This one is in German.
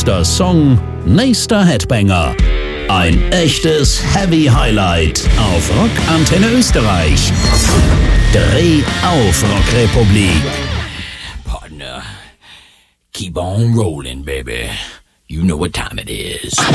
Nächster Song, nächster Headbanger. Ein echtes Heavy Highlight auf Rockantenne Österreich. Dreh auf Rockrepublik. Partner, keep on rolling, baby. You know what time it is.